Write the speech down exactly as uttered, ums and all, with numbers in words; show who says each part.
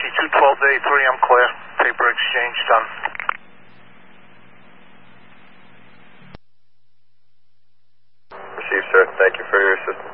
Speaker 1: fifty-two twelve to eighty-three, I'm clear. Paper exchange done.
Speaker 2: Received, sir. Thank you for your assistance.